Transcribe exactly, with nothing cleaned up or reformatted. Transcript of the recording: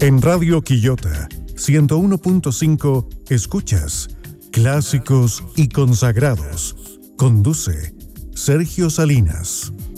En Radio Quillota ciento uno punto cinco escuchas Clásicos y Consagrados. Conduce Sergio Salinas.